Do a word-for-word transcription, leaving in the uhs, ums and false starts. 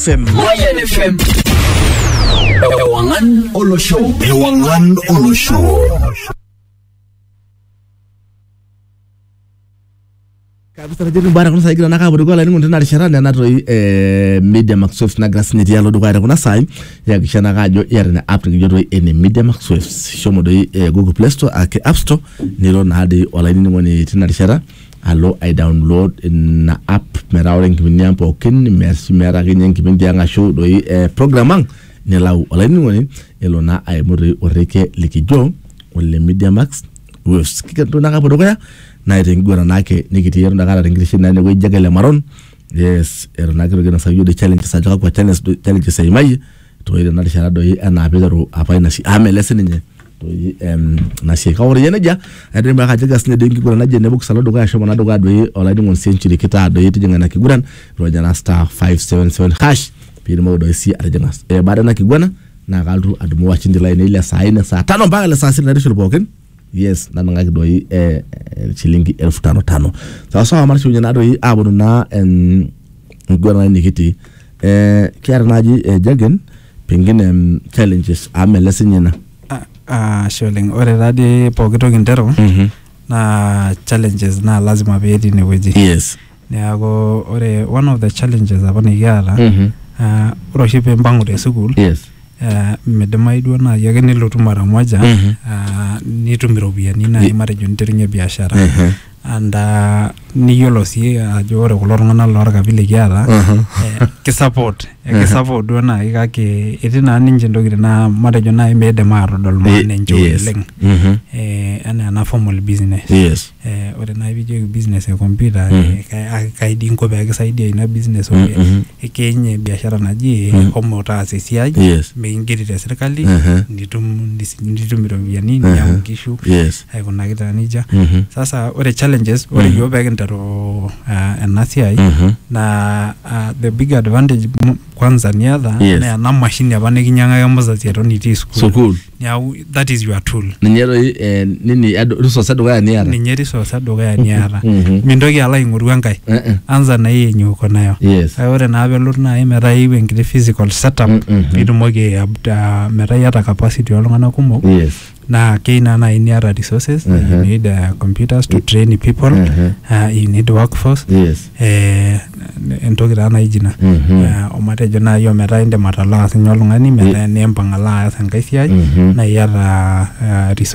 F M. Mayan F M. Ewangan Olo Show. Ewangan Olo Show. Kabisa rajeni bara kuna saikira naka bodo gola ningo tena sharana na to eh Media Max Swift na grass net yalo do kwa kuna sai ya kishana kajo yare na app ngijo to ene Media Max Swift shomo do eh, Google Play Store ake App Store nilo na hadi online ningo ni tena shara allo I download na app merawre ngiminya po kin merci mera ginyen ngiminya nga show do eh, programang ne law online ningo ni elo na ay mori oreke likijo ole Media Max Swift kika to naka bodo goya na irengi gora nake nikiti yero ndakara ringishi na ne jagale maron yes ero nake gena sa yude challenge sa jaka kwa challenge challenge sa imai to ile na shara do ana bezaro apa ina si amele senye to em na si ka wori yeneja ade ba ka jaga sne dengi gora na je ne bu sala do ga shomo na do ga do ola di mon century kita do yiti jenga na kiguran ro jana star five seven seven hash pili mo do si ade jenga e bada na kigwana na galru admu wachindi line ile saa ine saa tano mpaka ile saa sita na risho boken yes na ngaki doi eh shilingi elfu tano tano sasa wa marshi unyana doi abonu na en ngwana nikiti eh kiara naji eh, jagen pengine um, challenges amele sinyana ah uh, showing ore radi pokito gintero mm -hmm. na challenges na lazima beedi ne weji yes niago ore one of the challenges abani yala mm -hmm. uh, uro shipe mbangu de school yes Uh, medemaidwa na yagene lotu mara moja mm -hmm. uh, nitumiro ni na imare joniterinye biashara mm -hmm. and uh, ni yolo si ajore kulorongana lorga vile gyala mm -hmm. eh, ki support eh, ki support dona ikake itina ninje ndogire na mare jona imede maro dolma nenjo yes. leng mm -hmm. eh ana na formal business yes eh ore na video business ya computer mm -hmm. eh, kai dinko ba kisaidia ina business mm -hmm. ikenye biashara naji mm -hmm. homo ta sisiai yes. meingiri ya serikali mm -hmm. nditum nditumiro vya nini mm -hmm. ya mkishu yes. hai kuna kita nija mm -hmm. sasa ore challenges ore mm -hmm. yobe ngentaro uh, enasiai mm -hmm. na uh, the big advantage kwanza ni other yes. na na machine abane kinyanga yambaza zero ni t school so cool now that is your tool ninyero eh, nini resource doga ni ara ninyeri resource doga ni ara mm -hmm. mindoki ala inguru ngai uh -uh. anza na yeye nyuko nayo yes ore na abelur na imera iwe ngire physical setup mm -hmm. bidumoge abda mera yata capacity olongana kumo yes na keina na ini ara resources uh -huh. you need uh, computers to train people uh -huh. uh, you need workforce yes eh entogira na ijina mm -hmm. uh, omate jona yo mera inde matala sinyolungani mera ne mpangala sangaisia mm -hmm. na yara uh,